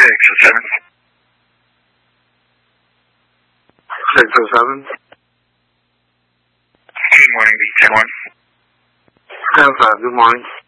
607. 607. Good morning, this is 10-1. 10-5, good morning.